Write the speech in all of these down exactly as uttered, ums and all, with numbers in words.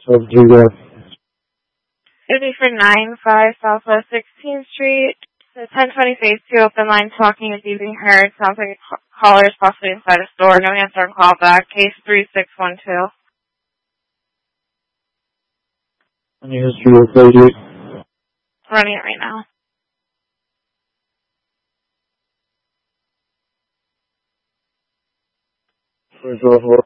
So do you go? It'd be for nine five Southwest sixteenth Street. The ten twenty phase two open line talking is being heard. Sounds like a caller is possibly inside a store. No answer on call back. Case three six one two. Any history of thirty-eight? Running it right now. Where's your floor?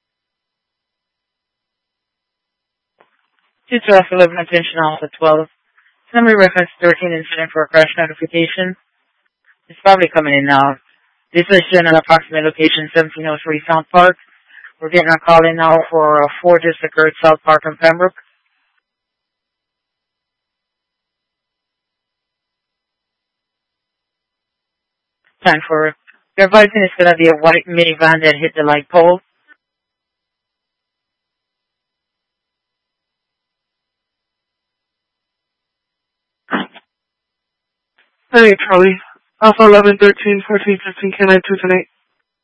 two twelve eleven attention Alpha twelve. Summary reference thirteen incident for a crash notification. It's probably coming in now. This is in an approximate location seventeen oh three South Park. We're getting a call in now for a four just occurred South Park in Pembroke. Time for They're advising it's going to be a white minivan that hit the light pole. Hey, Charlie. Alpha eleven, thirteen, fourteen, fifteen, K nine two ten eight.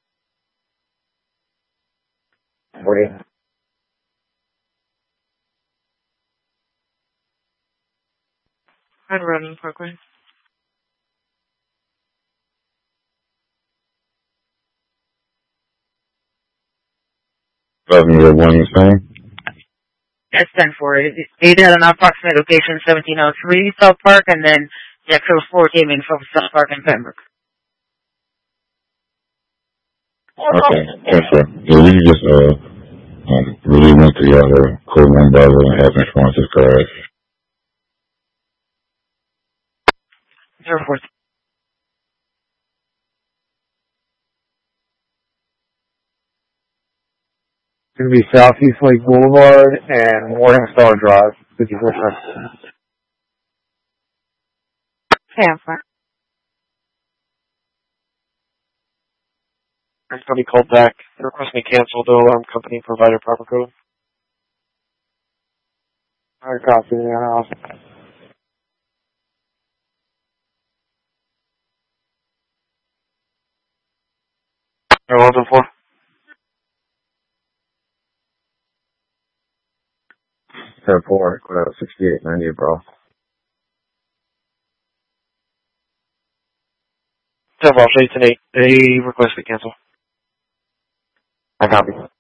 forty. I'd run in Parkway. Eleven year one the same. That's ten for it. It had an approximate location seventeen oh three South Park, and then the actual four came in from South Park and Pembroke. Okay, yes, sir. Yeah, we just uh um, really went together, code one brother, and have insurance is correct. zero four. It's going to be Southeast Lake Boulevard and Morningstar Drive, fifty-four percent. Tampa. It's going to be called back. The request may cancel. No alarm company provided proper code. I copy that. eleven four. ten four, sixty-eight ninety, bro. ten four, eight ten eight. They request to cancel. I copy.